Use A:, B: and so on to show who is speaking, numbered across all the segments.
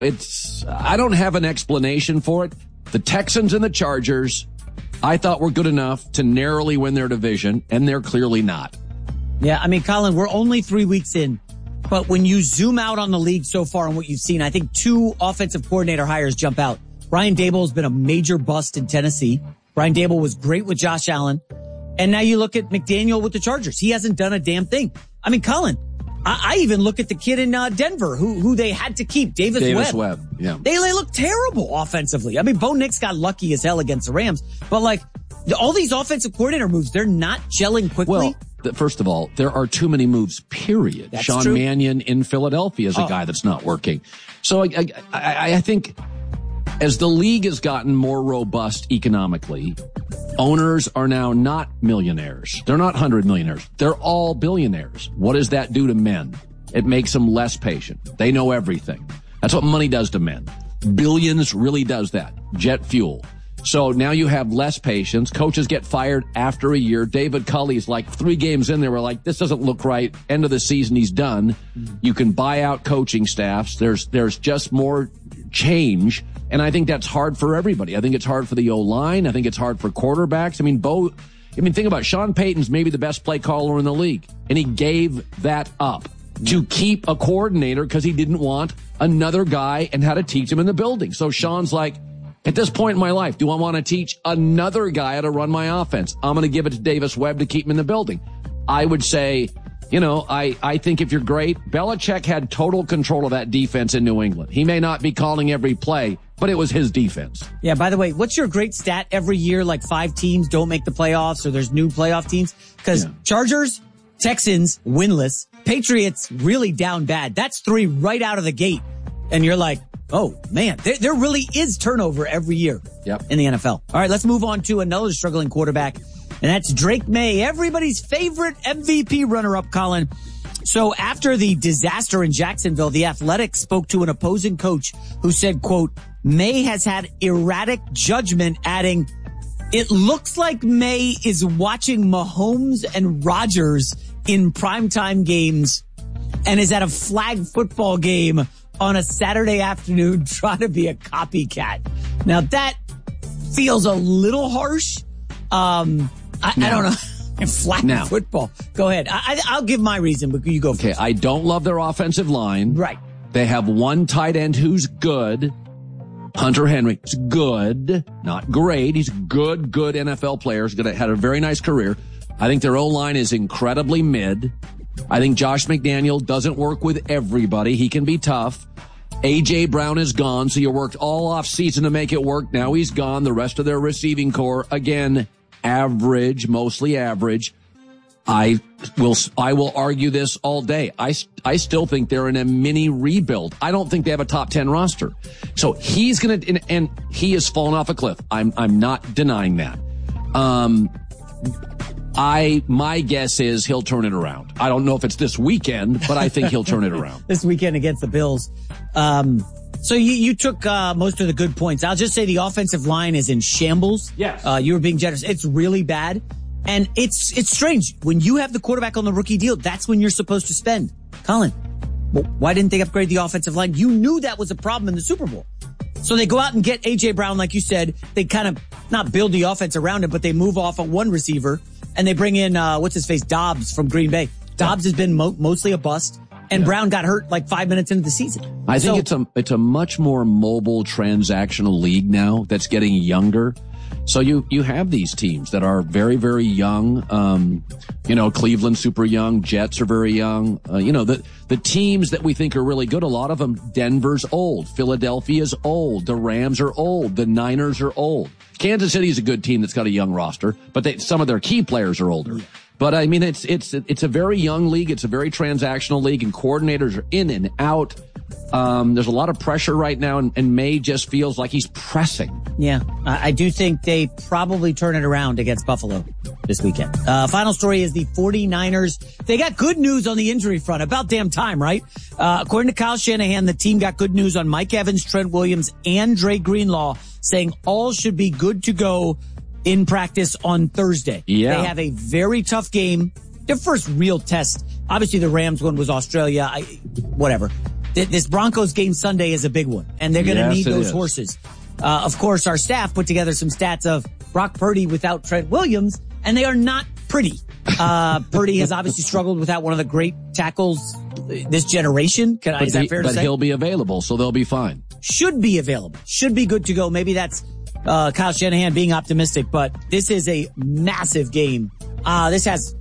A: I don't have an explanation for it. The Texans and the Chargers, I thought were good enough to narrowly win their division, and they're clearly not.
B: Yeah, I mean, Colin, we're only 3 weeks in, but when you zoom out on the league so far and what you've seen, I think 2 offensive coordinator hires jump out. Brian Daboll has been a major bust in Tennessee. Brian Daboll was great with Josh Allen. And now you look at McDaniel with the Chargers. He hasn't done a damn thing. I mean, Colin, I even look at the kid in Denver who they had to keep, Davis
A: Webb. Yeah.
B: They look terrible offensively. I mean, Bo Nix got lucky as hell against the Rams, but like all these offensive coordinator moves, they're not gelling quickly.
A: Well, first of all, there are too many moves, period.
B: That's
A: Sean
B: true.
A: Mannion in Philadelphia is a guy that's not working. So I think as the league has gotten more robust economically, owners are now not millionaires. They're not 100 millionaires. They're all billionaires. What does that do to men? It makes them less patient. They know everything. That's what money does to men. Billions really does that. Jet fuel. So now you have less patience. Coaches get fired after a year. David Culley's like 3 games in there. We're like, this doesn't look right. End of the season, he's done. You can buy out coaching staffs. There's just more change. And I think that's hard for everybody. I think it's hard for the O-line. I think it's hard for quarterbacks. I mean, think about it. Sean Payton's maybe the best play caller in the league. And he gave that up to keep a coordinator because he didn't want another guy and how to teach him in the building. So Sean's like, at this point in my life, do I want to teach another guy how to run my offense? I'm going to give it to Davis Webb to keep him in the building. I would say, I think if you're great, Belichick had total control of that defense in New England. He may not be calling every play, but it was his defense.
B: Yeah, by the way, what's your great stat every year? Like 5 teams don't make the playoffs or there's new playoff teams? Because Chargers, Texans, winless. Patriots, really down bad. That's 3 right out of the gate. And you're like, oh, man, there really is turnover every year in the NFL. All right, let's move on to another struggling quarterback, and that's Drake May, everybody's favorite MVP runner-up, Colin. So after the disaster in Jacksonville, the Athletic spoke to an opposing coach who said, quote, May has had erratic judgment, adding, it looks like May is watching Mahomes and Rodgers in primetime games and is at a flag football game on a Saturday afternoon trying to be a copycat. Now that feels a little harsh. I don't know. Flag football. Go ahead. I'll give my reason, but you go first.
A: Okay, I don't love their offensive line.
B: Right.
A: They have one tight end who's good. Hunter Henry is good, not great. He's good NFL player. He's had a very nice career. I think their O-line is incredibly mid. I think Josh McDaniel doesn't work with everybody. He can be tough. A.J. Brown is gone, so you worked all off season to make it work. Now he's gone. The rest of their receiving core, again, average, mostly average. I will argue this all day. I still think they're in a mini rebuild. I don't think they have a top 10 roster. So he's going to, and he has fallen off a cliff. I'm not denying that. My guess is he'll turn it around. I don't know if it's this weekend, but I think he'll turn it around.
B: This weekend against the Bills. So you took most of the good points. I'll just say the offensive line is in shambles.
A: Yes.
B: You were being generous. It's really bad. And it's strange. When you have the quarterback on the rookie deal, that's when you're supposed to spend. Colin, well, why didn't they upgrade the offensive line? You knew that was a problem in the Super Bowl. So they go out and get A.J. Brown, like you said. They kind of not build the offense around him, but they move off of one receiver. And they bring in, Dobbs from Green Bay. Dobbs has been mostly a bust. And Brown got hurt like 5 minutes into the season.
A: I think it's a much more mobile transactional league now that's getting younger. So you have these teams that are very, very young. Cleveland super young. Jets are very young. The teams that we think are really good, a lot of them, Denver's old. Philadelphia's old. The Rams are old. The Niners are old. Kansas City's a good team that's got a young roster, but some of their key players are older. But I mean, it's a very young league. It's a very transactional league, and coordinators are in and out. There's a lot of pressure right now, and May just feels like he's pressing.
B: Yeah, I do think they probably turn it around against Buffalo this weekend. Final story is the 49ers. They got good news on the injury front. About damn time, right? According to Kyle Shanahan, the team got good news on Mike Evans, Trent Williams, and Dre Greenlaw, saying all should be good to go in practice on Thursday.
A: Yeah.
B: They have a very tough game. Their first real test. Obviously, the Rams one was Australia. Whatever. this Broncos game Sunday is a big one, and they're going to need those horses. Of course, our staff put together some stats of Brock Purdy without Trent Williams, and they are not pretty. Purdy has obviously struggled without one of the great tackles this generation. Is that fair to say?
A: But he'll be available, so they'll be fine.
B: Should be available. Should be good to go. Maybe that's Kyle Shanahan being optimistic, but this is a massive game. This has,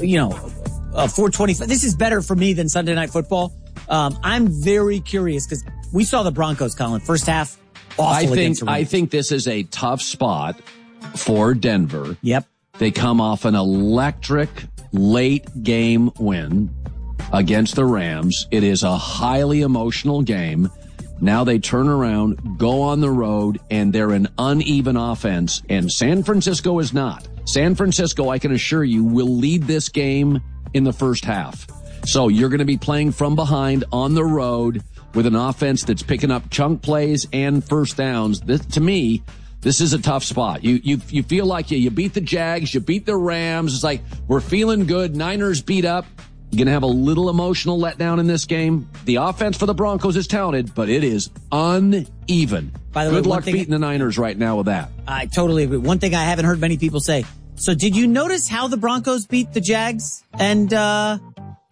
B: 425. This is better for me than Sunday Night Football. I'm very curious because we saw the Broncos, Colin, first half.
A: I think this is a tough spot for Denver.
B: Yep.
A: They come off an electric late game win against the Rams. It is a highly emotional game. Now they turn around, go on the road, and they're an uneven offense, and San Francisco is not. San Francisco, I can assure you, will lead this game in the first half. So you're going to be playing from behind on the road with an offense that's picking up chunk plays and first downs. To me, this is a tough spot. You feel like you beat the Jags, you beat the Rams. It's like, we're feeling good. Niners beat up. You're going to have a little emotional letdown in this game. The offense for the Broncos is talented, but it is uneven.
B: By the way,
A: good luck beating the Niners right now with that.
B: I totally agree. One thing I haven't heard many people say. So did you notice how the Broncos beat the Jags and the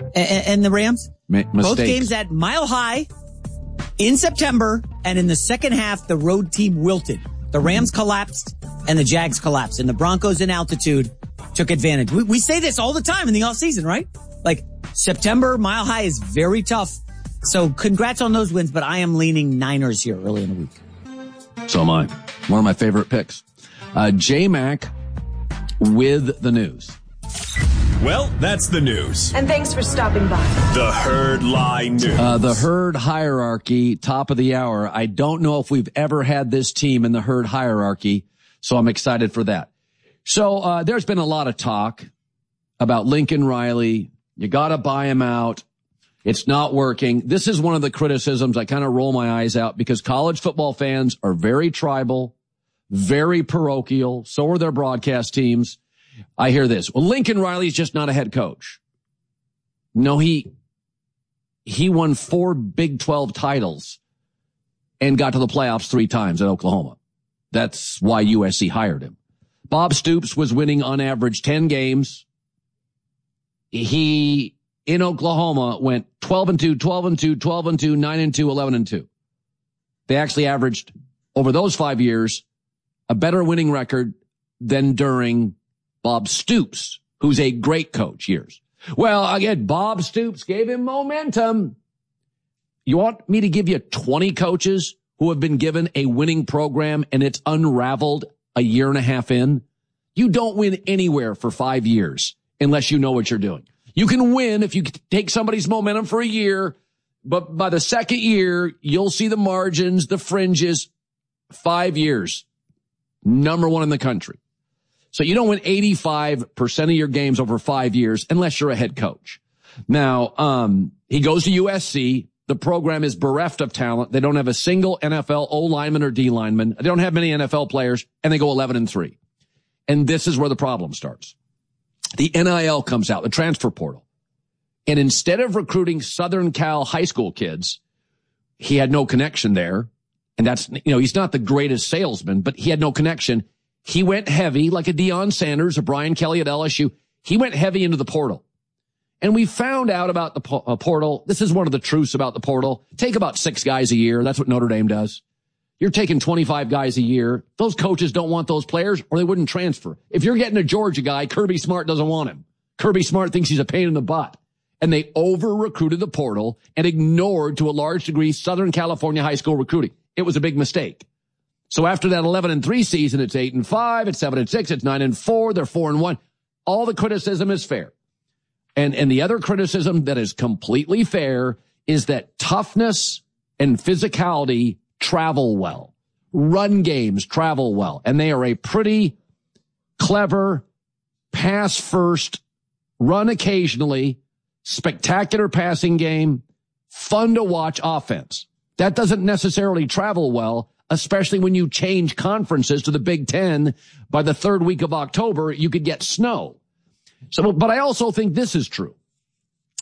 B: Rams? Both games at Mile High in September, and in the second half, the road team wilted. The Rams collapsed and the Jags collapsed, and the Broncos in altitude took advantage. We say this all the time in the offseason, right? Like, September, Mile High is very tough. So congrats on those wins, but I am leaning Niners here early in the week.
A: So am I. One of my favorite picks. J-Mac with the news.
C: Well, that's the news.
D: And thanks for stopping by.
C: The Herd Lie News.
A: The Herd hierarchy, top of the hour. I don't know if we've ever had this team in the Herd hierarchy, so I'm excited for that. So there's been a lot of talk about Lincoln Riley. You got to buy him out. It's not working. This is one of the criticisms I kind of roll my eyes out because college football fans are very tribal, very parochial. So are their broadcast teams. I hear this. Well, Lincoln Riley's just not a head coach. No, he won 4 Big 12 titles and got to the playoffs 3 times at Oklahoma. That's why USC hired him. Bob Stoops was winning on average 10 games. He, in Oklahoma, went 12-2, 12-2, 12-2, 9-2, 11-2. They actually averaged, over those 5 years, a better winning record than during Bob Stoops, who's a great coach, years. Well, again, Bob Stoops gave him momentum. You want me to give you 20 coaches who have been given a winning program and it's unraveled a year and a half in? You don't win anywhere for 5 years unless you know what you're doing. You can win if you take somebody's momentum for a year, but by the second year, you'll see the margins, the fringes. 5 years, number 1 in the country. So you don't win 85% of your games over 5 years unless you're a head coach. Now, he goes to USC. The program is bereft of talent. They don't have a single NFL O lineman or D lineman. They don't have many NFL players, and they go 11-3. And this is where the problem starts. The NIL comes out, the transfer portal. And instead of recruiting Southern Cal high school kids, he had no connection there. And that's, he's not the greatest salesman, but he had no connection. He went heavy, like a Deion Sanders or Brian Kelly at LSU. He went heavy into the portal. And we found out about the portal. This is one of the truths about the portal. Take about 6 guys a year. That's what Notre Dame does. You're taking 25 guys a year. Those coaches don't want those players or they wouldn't transfer. If you're getting a Georgia guy, Kirby Smart doesn't want him. Kirby Smart thinks he's a pain in the butt. And they over-recruited the portal and ignored, to a large degree, Southern California high school recruiting. It was a big mistake. So after that 11-3 season, it's 8-5, it's 7-6, it's 9-4, they're 4-1. All the criticism is fair. And the other criticism that is completely fair is that toughness and physicality travel well. Run games travel well. And they are a pretty clever, pass first, run occasionally, spectacular passing game, fun to watch offense. That doesn't necessarily travel well, especially when you change conferences to the Big Ten. By the 3rd week of October, you could get snow. So, but I also think this is true.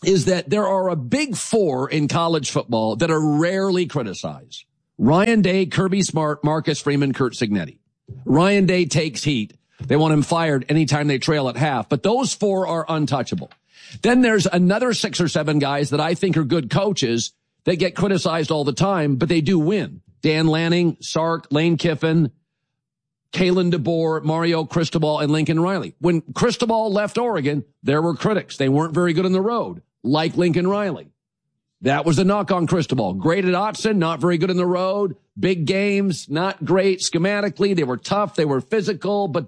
A: is that there are a big four in college football that are rarely criticized. Ryan Day, Kirby Smart, Marcus Freeman, Curt Cignetti. Ryan Day takes heat. They want him fired anytime they trail at half, but those four are untouchable. Then there's another 6 or 7 guys that I think are good coaches that get criticized all the time, but they do win. Dan Lanning, Sark, Lane Kiffin, Kalen DeBoer, Mario Cristobal, and Lincoln Riley. When Cristobal left Oregon, there were critics. They weren't very good on the road, like Lincoln Riley. That was the knock on Cristobal. Great at Autzen, not very good on the road. Big games, not great schematically. They were tough. They were physical, but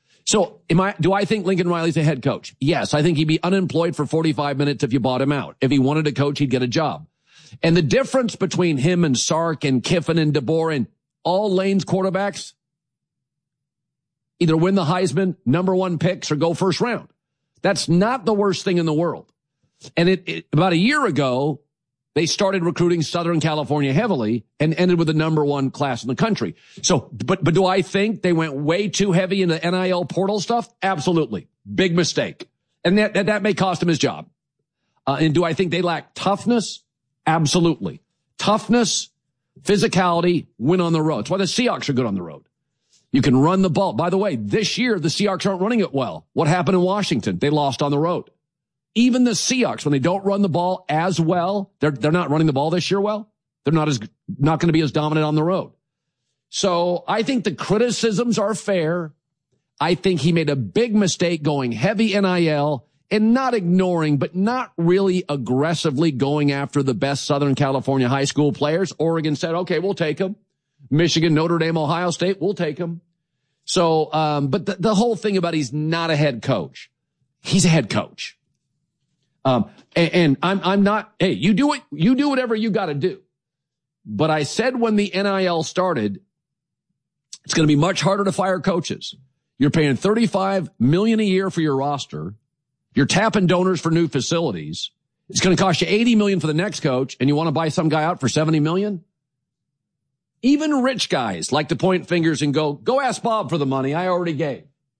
A: do I think Lincoln Riley's a head coach? Yes. I think he'd be unemployed for 45 minutes if you bought him out. If he wanted to coach, he'd get a job. And the difference between him and Sark and Kiffin and DeBoer and all Lane's quarterbacks, either win the Heisman, #1 picks, or go first round. That's not the worst thing in the world. And about a year ago, they started recruiting Southern California heavily and ended with the #1 class in the country. So, but do I think they went way too heavy into NIL portal stuff? Absolutely. Big mistake. And that may cost him his job. And do I think they lack toughness? Absolutely. Toughness, physicality, win on the road. That's why the Seahawks are good on the road. You can run the ball. By the way, this year, the Seahawks aren't running it well. What happened in Washington? They lost on the road. Even the Seahawks, when they don't run the ball as well, they're not running the ball this year well. They're not going to be as dominant on the road. So I think the criticisms are fair. I think he made a big mistake going heavy NIL and not ignoring, but not really aggressively going after the best Southern California high school players. Oregon said, okay, we'll take them. Michigan, Notre Dame, Ohio State, we'll take them. So, but the whole thing about he's not a head coach. He's a head coach. And I'm not, hey, you do whatever you got to do. But I said when the NIL started, it's going to be much harder to fire coaches. You're paying $35 million a year for your roster. You're tapping donors for new facilities. It's going to cost you $80 million for the next coach, and you want to buy some guy out for $70 million? Even rich guys like to point fingers and go ask Bob for the money I already gave.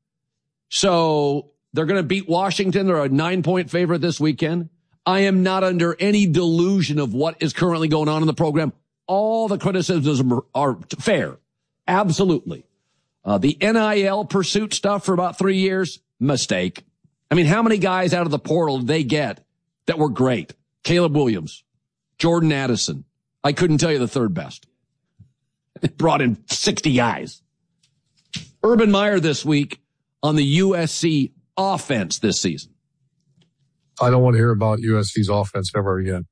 A: So they're going to beat Washington. They're a 9-point favorite this weekend. I am not under any delusion of what is currently going on in the program. All the criticisms are fair. Absolutely. The NIL pursuit stuff for about 3 years, mistake. I mean, how many guys out of the portal did they get that were great? Caleb Williams, Jordan Addison. I couldn't tell you the third best. It brought in 60 guys. Urban Meyer this week on the USC offense this season.
D: I don't want to hear about USC's offense ever again.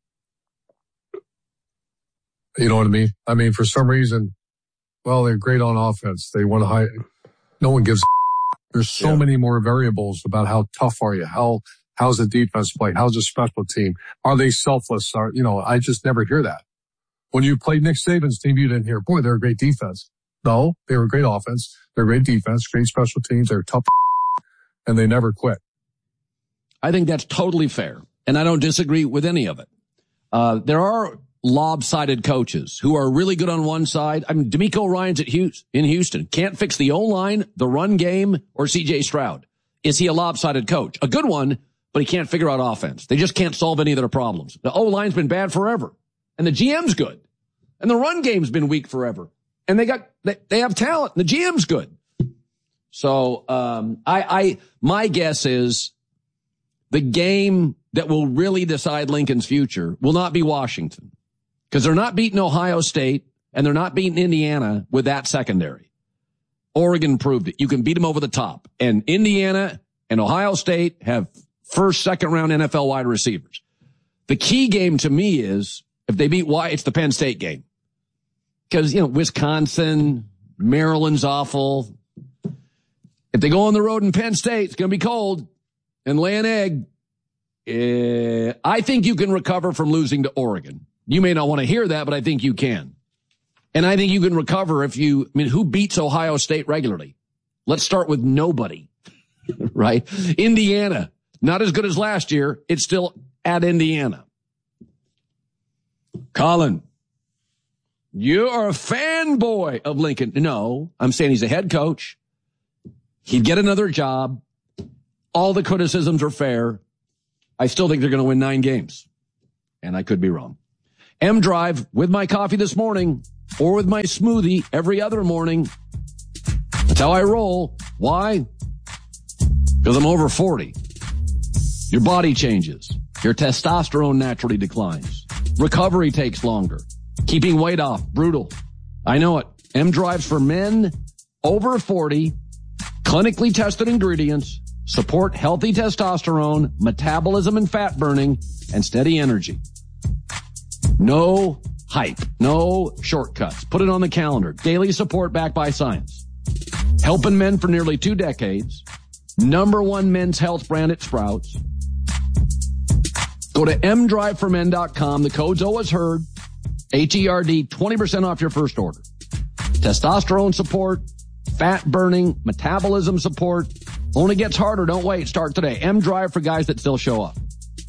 D: You know what I mean? I mean, for some reason, well, they're great on offense. They want to hire. No one gives. There's so many more variables about how tough are you? How's the defense play? How's the special team? Are they selfless? I just never hear that. When you played Nick Saban's team, you didn't hear, boy, they're a great defense. No, they were a great offense. They're great defense, great special teams. They're tough, and they never quit.
A: I think that's totally fair, and I don't disagree with any of it. There are lopsided coaches who are really good on one side. I mean, DeMeco Ryans in Houston can't fix the O-line, the run game, or C.J. Stroud. Is he a lopsided coach? A good one, but he can't figure out offense. They just can't solve any of their problems. The O-line's been bad forever, and the GM's good, and the run game's been weak forever, and they have talent. And the GM's good. So my guess is the game that will really decide Lincoln's future will not be Washington. Because they're not beating Ohio State and they're not beating Indiana with that secondary. Oregon proved it. You can beat them over the top. And Indiana and Ohio State have first, second round NFL wide receivers. The key game to me is if they beat it's the Penn State game. Because, Wisconsin, Maryland's awful. If they go on the road in Penn State, it's going to be cold and lay an egg. I think you can recover from losing to Oregon. You may not want to hear that, but I think you can. And I think you can recover who beats Ohio State regularly? Let's start with nobody, right? Indiana, not as good as last year. It's still at Indiana. Colin, you are a fanboy of Lincoln. No, I'm saying he's a head coach. He'd get another job. All the criticisms are fair. I still think they're going to win 9 games. And I could be wrong. M-Drive with my coffee this morning or with my smoothie every other morning. That's how I roll. Why? Because I'm over 40. Your body changes. Your testosterone naturally declines. Recovery takes longer. Keeping weight off, brutal. I know it. M-Drives for men over 40, clinically tested ingredients, support healthy testosterone, metabolism and fat burning, and steady energy. No hype, no shortcuts. Put it on the calendar. Daily support backed by science. Helping men for nearly 2 decades. #1 men's health brand at Sprouts. Go to mdriveformen.com. The code's always heard. HERD, 20% off your first order. Testosterone support, fat burning, metabolism support. Only gets harder. Don't wait. Start today. M-Drive for guys that still show up.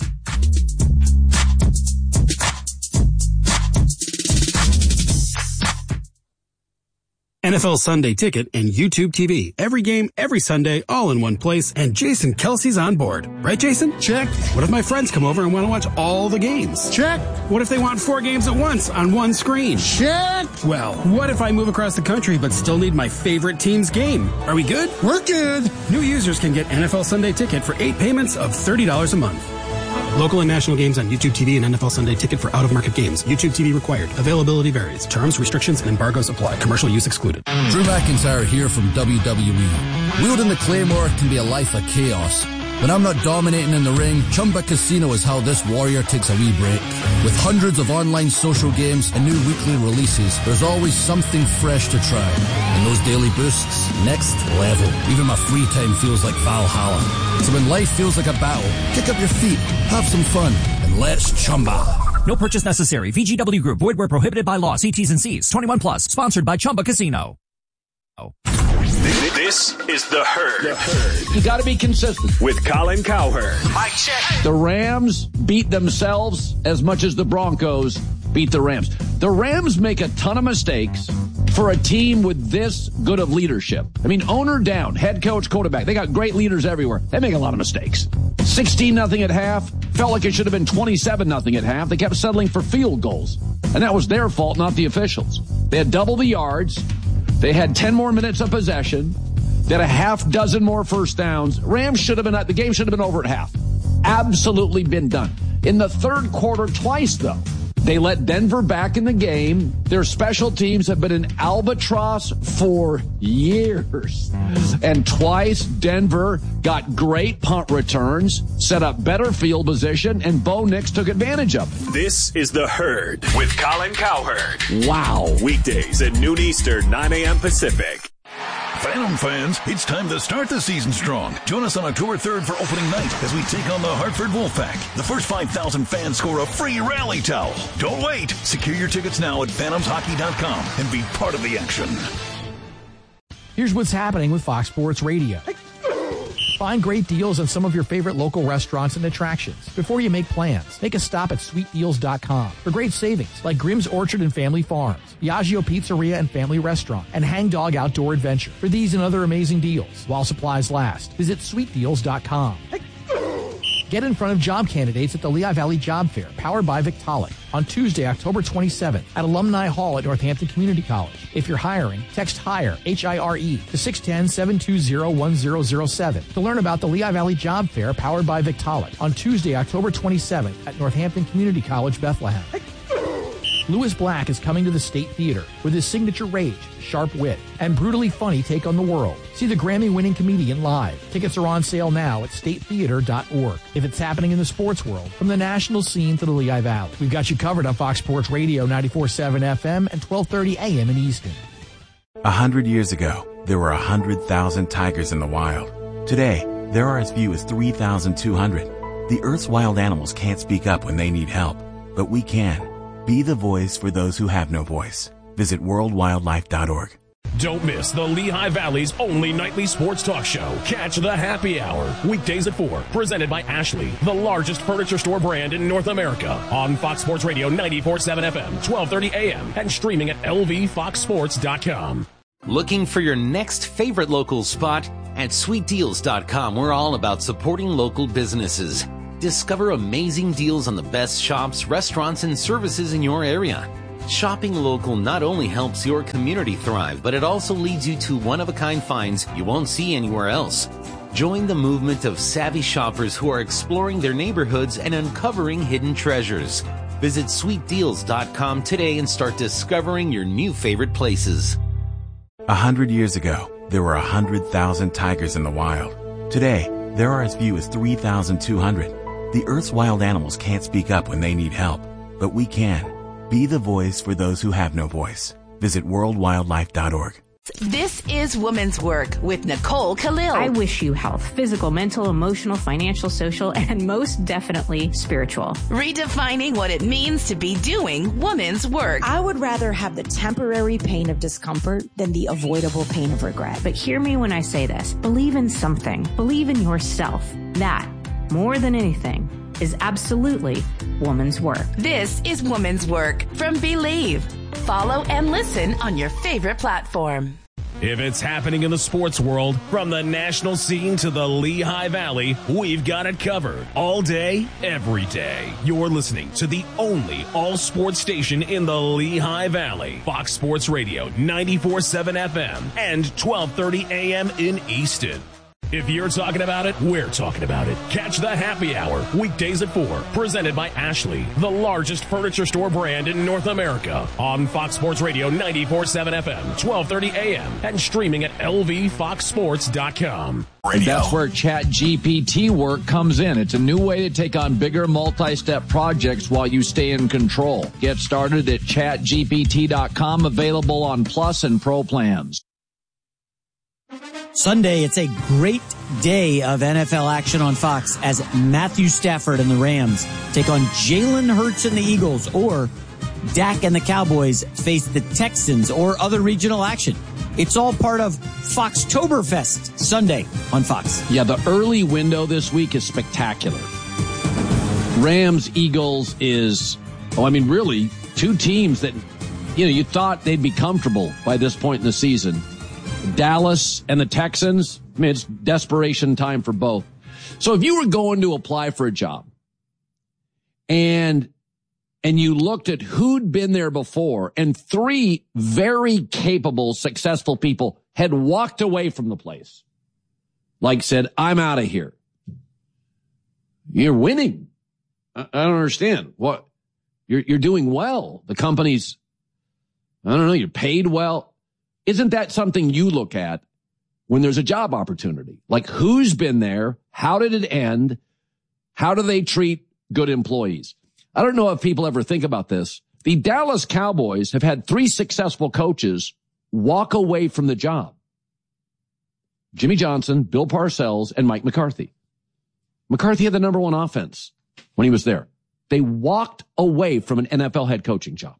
E: NFL Sunday Ticket and YouTube TV. Every game, every Sunday, all in one place, and Jason Kelsey's on board. Right, Jason?
F: Check.
E: What if my friends come over and want to watch all the games?
F: Check.
E: What if they want 4 games at once on one screen?
F: Check.
E: Well, what if I move across the country but still need my favorite team's game? Are we good?
F: We're good.
E: New users can get NFL Sunday Ticket for 8 payments of $30 a month. Local and national games on YouTube TV and NFL Sunday Ticket for out-of-market games. YouTube TV required. Availability varies. Terms, restrictions, and embargoes apply. Commercial use excluded.
G: Drew McIntyre here from WWE. Wielding the Claymore can be a life of chaos. When I'm not dominating in the ring, Chumba Casino is how this warrior takes a wee break. With hundreds of online social games and new weekly releases, there's always something fresh to try. And those daily boosts, next level. Even my free time feels like Valhalla. So when life feels like a battle, kick up your feet, have some fun, and let's Chumba.
H: No purchase necessary. VGW Group. Void where prohibited by law. See T's and C's. 21 plus. Sponsored by Chumba Casino.
C: This is The Herd.
A: You got to be consistent.
C: With Colin Cowherd.
I: Mic check.
A: The Rams beat themselves as much as the Broncos beat the Rams. The Rams make a ton of mistakes for a team with this good of leadership. I mean, owner down, head coach, quarterback. They got great leaders everywhere. They make a lot of mistakes. 16-0 at half. Felt like it should have been 27-0 at half. They kept settling for field goals. And that was their fault, not the officials. They had double the yards. They had 10 more minutes of possession. They had a half dozen more first downs. Rams should have been the game should have been over at half. Absolutely been done. In the third quarter, twice though, they let Denver back in the game. Their special teams have been an albatross for years. And twice Denver got great punt returns, set up better field position, and Bo Nix took advantage of it.
C: This is The Herd with Colin Cowherd.
A: Wow.
C: Weekdays at noon Eastern, 9 a.m. Pacific.
J: Phantom fans, it's time to start the season strong. Join us on October 3rd for opening night as we take on the Hartford Wolfpack. The first 5,000 fans score a free rally towel. Don't wait. Secure your tickets now at phantomshockey.com and be part of the action.
K: Here's what's happening with Fox Sports Radio. Find great deals on some of your favorite local restaurants and attractions. Before you make plans, make a stop at sweetdeals.com for great savings like Grimm's Orchard and Family Farms, Biagio Pizzeria and Family Restaurant, and Hang Dog Outdoor Adventure. For these and other amazing deals, while supplies last, visit sweetdeals.com. Get in front of job candidates at the Lehigh Valley Job Fair, powered by Victaulic, on Tuesday, October 27th at Alumni Hall at Northampton Community College. If you're hiring, text HIRE, H-I-R-E, to 610-720-1007 to learn about the Lehigh Valley Job Fair, powered by Victaulic, on Tuesday, October 27th at Northampton Community College, Bethlehem. Lewis Black is coming to the State Theater with his signature rage, sharp wit, and brutally funny take on the world. See the Grammy-winning comedian live. Tickets are on sale now at statetheater.org. If it's happening in the sports world, from the national scene to the Lehigh Valley, we've got you covered on Fox Sports Radio 94.7 FM and 1230 AM in Easton.
L: 100 years ago, there were 100,000 tigers in the wild. Today, there are as few as 3,200. The Earth's wild animals can't speak up when they need help, but we can. Be the voice for those who have no voice. Visit worldwildlife.org.
C: Don't miss the Lehigh Valley's only nightly sports talk show. Catch the Happy Hour, weekdays at 4, presented by Ashley, the largest furniture store brand in North America, on Fox Sports Radio 94.7 FM, 1230 AM, and streaming at lvfoxsports.com.
M: Looking for your next favorite local spot? At sweetdeals.com, we're all about supporting local businesses. discover amazing deals on the best shops, restaurants, and services in your area. Shopping local not only helps your community thrive, but it also leads you to one-of-a-kind finds you won't see anywhere else. Join the movement of savvy shoppers who are exploring their neighborhoods and uncovering hidden treasures. Visit sweetdeals.com today and start discovering your new favorite places.
L: 100 years ago, there were 100,000 tigers in the wild. Today, there are as few as 3,200. The Earth's wild animals can't speak up when they need help, but we can. Be the voice for those who have no voice. Visit worldwildlife.org.
F: This is Women's Work with Nicole Khalil.
I: I wish you health, physical, mental, emotional, financial, social, and most definitely spiritual.
F: Redefining what it means to be doing women's work.
N: I would rather have the temporary pain of discomfort than the avoidable pain of regret.
I: But hear me when I say this. Believe in something. Believe in yourself. That, more than anything, is absolutely woman's work.
F: This is Woman's Work from Believe. Follow and listen on your favorite platform.
C: If it's happening in the sports world, from the national scene to the Lehigh Valley, we've got it covered. All day, every day. You're listening to the only all-sports station in the Lehigh Valley. Fox Sports Radio, 94.7 FM and 1230 AM in Easton. If you're talking about it, we're talking about it. Catch the Happy Hour, weekdays at 4, presented by Ashley, the largest furniture store brand in North America, on Fox Sports Radio 94.7 FM, 1230 AM, and streaming at lvfoxsports.com.
A: That's where ChatGPT work comes in. It's a new way to take on bigger multi-step projects while you stay in control. Get started at chatgpt.com, available on Plus and Pro plans.
B: Sunday, it's a great day of NFL action on Fox as Matthew Stafford and the Rams take on Jalen Hurts and the Eagles, or Dak and the Cowboys face the Texans, or other regional action. It's all part of Foxtoberfest Sunday on Fox.
A: Yeah, the early window this week is spectacular. Rams, Eagles is, really two teams that, you thought they'd be comfortable by this point in the season. Dallas and the Texans, it's desperation time for both. So if you were going to apply for a job and you looked at who'd been there before, and three very capable, successful people had walked away from the place, said, I'm out of here. You're winning. I don't understand. What? You're doing well. The company's, you're paid well. Isn't that something you look at when there's a job opportunity? Who's been there? How did it end? How do they treat good employees? I don't know if people ever think about this. The Dallas Cowboys have had three successful coaches walk away from the job. Jimmy Johnson, Bill Parcells, and Mike McCarthy. McCarthy had the number one offense when he was there. They walked away from an NFL head coaching job.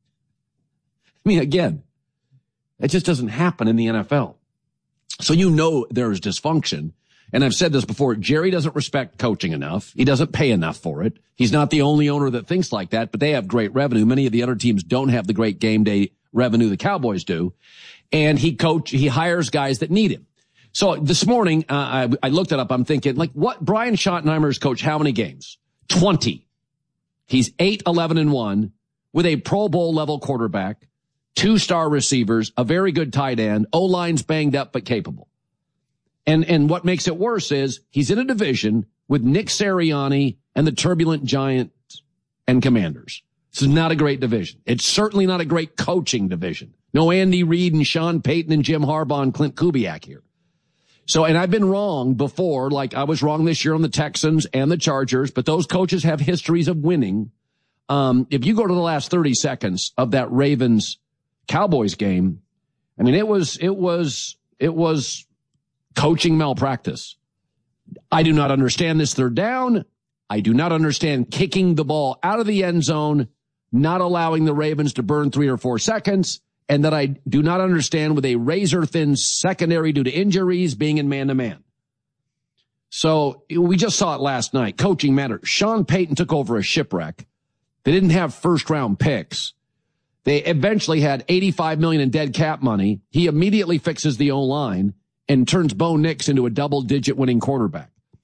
A: Again, it just doesn't happen in the NFL. So there's dysfunction. And I've said this before, Jerry doesn't respect coaching enough. He doesn't pay enough for it. He's not the only owner that thinks like that, but they have great revenue. Many of the other teams don't have the great game day revenue the Cowboys do. And he hires guys that need him. So this morning, I looked it up. I'm thinking, what? Brian Schottenheimer's coached how many games? 20. He's 8-11-1 with a Pro Bowl level quarterback, 2-star receivers, a very good tight end, O-line's banged up but capable. And what makes it worse is he's in a division with Nick Sirianni and the turbulent Giants and Commanders. This is not a great division. It's certainly not a great coaching division. No Andy Reid and Sean Payton and Jim Harbaugh and Clint Kubiak here. So, and I've been wrong before, I was wrong this year on the Texans and the Chargers, but those coaches have histories of winning. If you go to the last 30 seconds of that Ravens Cowboys game, it was coaching malpractice. I do not understand this third down. I do not understand kicking the ball out of the end zone, not allowing the Ravens to burn 3 or 4 seconds, and that I do not understand with a razor-thin secondary due to injuries being in man-to-man. So we just saw it last night. Coaching matters. Sean Payton took over a shipwreck. They didn't have first-round picks. They eventually had $85 million in dead cap money. He immediately fixes the O-line and turns Bo Nix into a double-digit winning quarterback.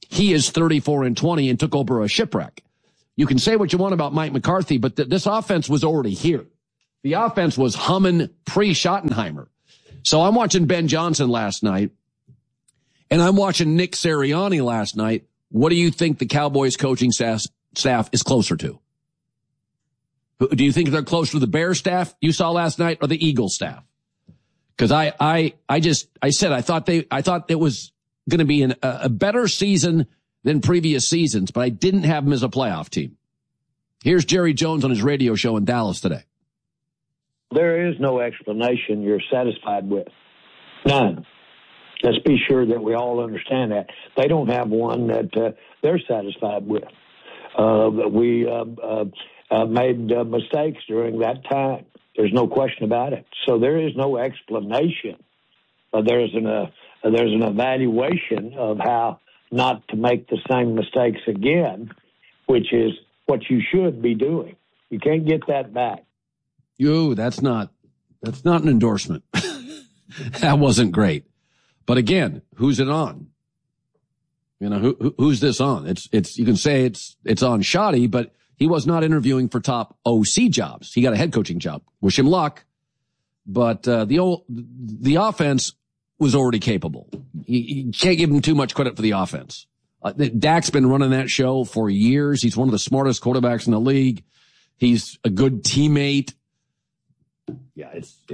A: he is 34-20 and took over a shipwreck. You can say what you want about Mike McCarthy, but this offense was already here. The offense was humming pre-Schottenheimer. So I'm watching Ben Johnson last night, and I'm watching Nick Sirianni last night. What do you think the Cowboys coaching staff is closer to? Do you think they're closer to the Bears staff you saw last night or the Eagles staff? Because I thought it was going to be a better season than previous seasons, but I didn't have them as a playoff team. Here's Jerry Jones on his radio show in Dallas today.
O: There is no explanation you're satisfied with. None. Let's be sure that we all understand that. They don't have one that they're satisfied with. We made mistakes during that time. There's no question about it. So there is no explanation. There's an evaluation of how not to make the same mistakes again, which is what you should be doing. You can't get that back.
A: That's not an endorsement. That wasn't great. But again, who's it on? You know, who's this on? It's you can say it's on Shoddy, but he was not interviewing for top OC jobs. He got a head coaching job. Wish him luck. But the offense was already capable. You can't give him too much credit for the offense. Dak's been running that show for years. He's one of the smartest quarterbacks in the league. He's a good teammate. Yeah,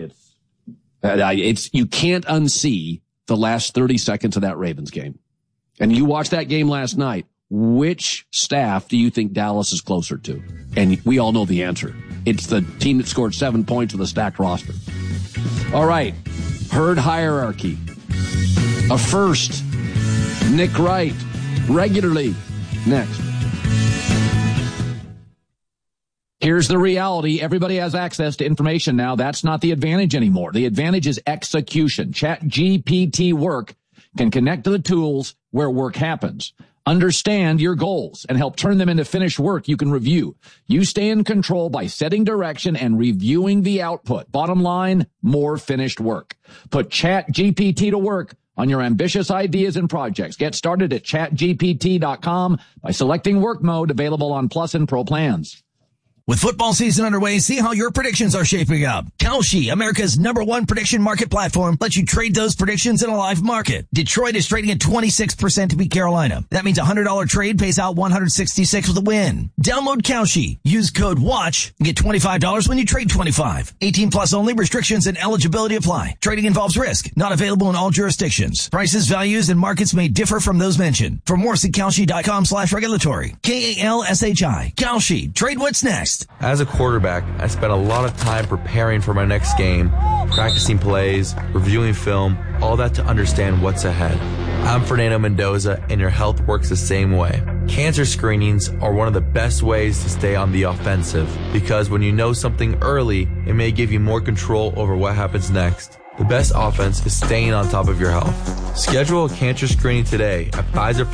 A: it's you can't unsee the last 30 seconds of that Ravens game. And you watched that game last night. Which staff do you think Dallas is closer to? And we all know the answer. It's the team that scored 7 points with a stacked roster. All right. Herd hierarchy. A first. Nick Wright. Regularly. Next. Here's the reality. Everybody has access to information now. That's not the advantage anymore. The advantage is execution. ChatGPT Work can connect to the tools where work happens. Understand your goals and help turn them into finished work you can review. You stay in control by setting direction and reviewing the output. Bottom line, more finished work. Put ChatGPT to work on your ambitious ideas and projects. Get started at chatgpt.com by selecting work mode, available on Plus and Pro plans.
H: With football season underway, see how your predictions are shaping up. Kalshi, America's #1 prediction market platform, lets you trade those predictions in a live market. Detroit is trading at 26% to beat Carolina. That means a $100 trade pays out $166 with a win. Download Kalshi. Use code WATCH and get $25 when you trade 25. 18 plus only. Restrictions and eligibility apply. Trading involves risk. Not available in all jurisdictions. Prices, values, and markets may differ from those mentioned. For more, see Kalshi.com/regulatory. KALSHI. Kalshi. Trade what's next.
P: As a quarterback, I spent a lot of time preparing for my next game, practicing plays, reviewing film, all that to understand what's ahead. I'm Fernando Mendoza, and your health works the same way. Cancer screenings are one of the best ways to stay on the offensive, because when you know something early, it may give you more control over what happens next. The best offense is staying on top of your health. Schedule a cancer screening today at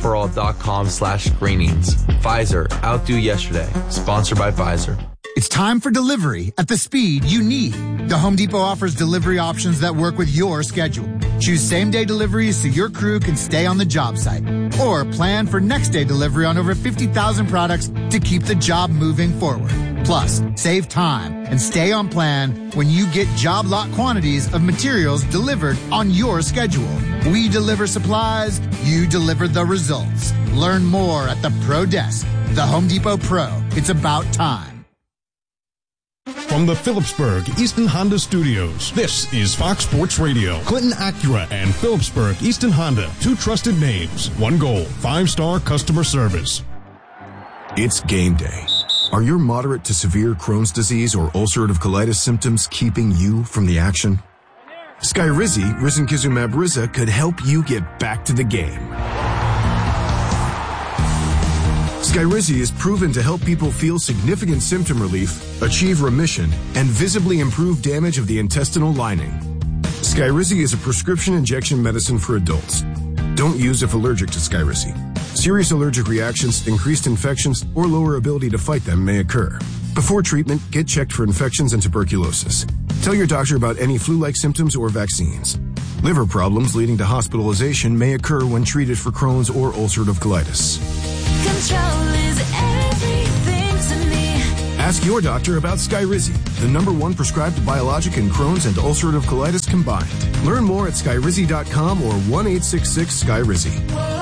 P: PfizerForAll.com/screenings. Pfizer, outdo yesterday. Sponsored by Pfizer.
Q: It's time for delivery at the speed you need. The Home Depot offers delivery options that work with your schedule. Choose same-day deliveries so your crew can stay on the job site. Or plan for next-day delivery on over 50,000 products to keep the job moving forward. Plus, save time and stay on plan when you get job lot quantities of materials delivered on your schedule. We deliver supplies, you deliver the results. Learn more at the Pro Desk. The Home Depot Pro. It's about time.
R: From the Phillipsburg Easton Honda Studios, this is Fox Sports Radio. Clinton Acura and Phillipsburg Easton Honda, two trusted names, one goal, 5-star customer service.
S: It's game day. Are your moderate to severe Crohn's disease or ulcerative colitis symptoms keeping you from the action? Skyrizi, risankizumab Riza, could help you get back to the game. Skyrizi is proven to help people feel significant symptom relief, achieve remission, and visibly improve damage of the intestinal lining. Skyrizi is a prescription injection medicine for adults. Don't use if allergic to Skyrizi. Serious allergic reactions, increased infections, or lower ability to fight them may occur. Before treatment, get checked for infections and tuberculosis. Tell your doctor about any flu-like symptoms or vaccines. Liver problems leading to hospitalization may occur when treated for Crohn's or ulcerative colitis.
T: Control is everything to me.
S: Ask your doctor about Skyrizi, the #1 prescribed biologic in Crohn's and ulcerative colitis combined. Learn more at skyrizi.com or 1-866-SKYRIZI.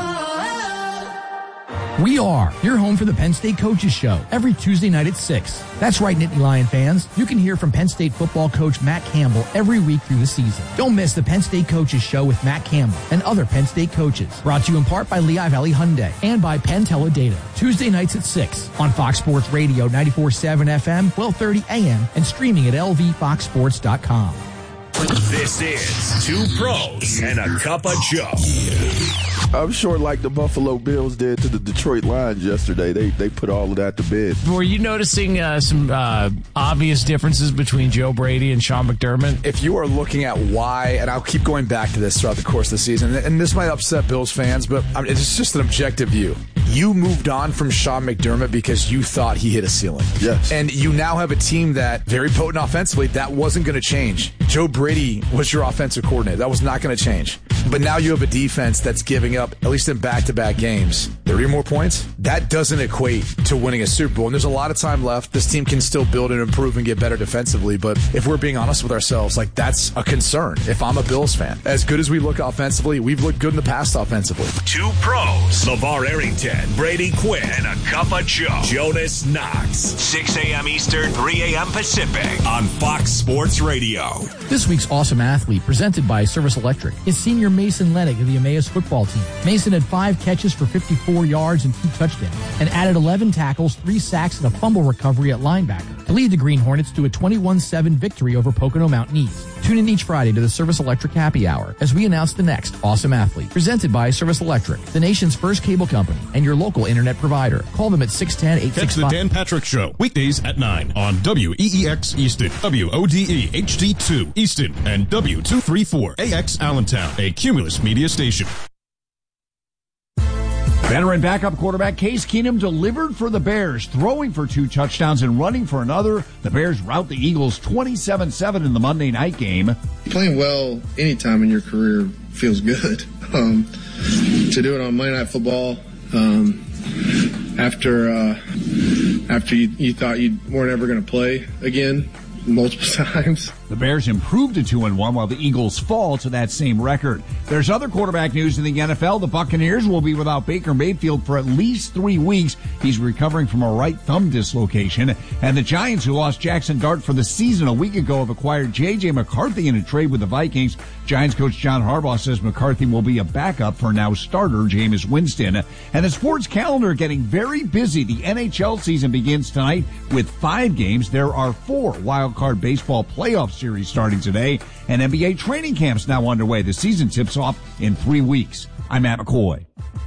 K: We are your home for the Penn State Coaches Show every Tuesday night at 6. That's right, Nittany Lion fans. You can hear from Penn State football coach Matt Campbell every week through the season. Don't miss the Penn State Coaches Show with Matt Campbell and other Penn State coaches. Brought to you in part by Lehigh Valley Hyundai and by Penn Teledata. Tuesday nights at 6 on Fox Sports Radio 94.7 FM, 1230 AM, and streaming at lvfoxsports.com.
C: This is Two Pros and a Cup of Joe.
U: I'm sure like the Buffalo Bills did to the Detroit Lions yesterday. They put all of that to bed.
V: Were you noticing some obvious differences between Joe Brady and Sean McDermott?
W: If you are looking at why, and I'll keep going back to this throughout the course of the season, and this might upset Bills fans, but it's just an objective view. You moved on from Sean McDermott because you thought he hit a ceiling.
U: Yes.
W: And you now have a team that, very potent offensively, that wasn't going to change. Joe Brady was your offensive coordinator. That was not going to change. But now you have a defense that's giving up, at least in back-to-back games, 30 or more points. That doesn't equate to winning a Super Bowl. And there's a lot of time left. This team can still build and improve and get better defensively. But if we're being honest with ourselves, like, that's a concern if I'm a Bills fan. As good as we look offensively, we've looked good in the past offensively.
C: Two Pros, LeVar Arrington, Brady Quinn, and a Cup of Joe, Jonas Knox. 6 a.m. Eastern, 3 a.m. Pacific on Fox Sports Radio.
K: This week's Awesome Athlete, presented by Service Electric, is senior Mason Lennick of the Emmaus football team. Mason had 5 catches for 54 yards and 2 touchdowns, and added 11 tackles, 3 sacks, and a fumble recovery at linebacker to lead the Green Hornets to a 21-7 victory over Pocono Mountainese. Tune in each Friday to the Service Electric Happy Hour as we announce the next Awesome Athlete, presented by Service Electric, the nation's first cable company and your local internet provider. Call them at 610-865.
R: Catch the Dan Patrick Show weekdays at 9 on WEEX Easton, WODE HD2 Easton, and W234AX Allentown, a Cumulus media station.
X: Veteran backup quarterback Case Keenum delivered for the Bears, throwing for 2 touchdowns and running for another. The Bears rout the Eagles 27-7 in the Monday night game.
Y: Playing well anytime in your career feels good. To do it on Monday Night Football, after you thought you weren't ever going to play again multiple times.
X: The Bears improved to 2-1 while the Eagles fall to that same record. There's other quarterback news in the NFL. The Buccaneers will be without Baker Mayfield for at least 3 weeks. He's recovering from a right thumb dislocation. And the Giants, who lost Jackson Dart for the season a week ago, have acquired J.J. McCarthy in a trade with the Vikings. Giants coach John Harbaugh says McCarthy will be a backup for now starter Jameis Winston. And the sports calendar getting very busy. The NHL season begins tonight with 5 games. There are 4 wild-card baseball playoff series starting today, and NBA training camps now underway. The season tips off in 3 weeks. I'm Matt McCoy.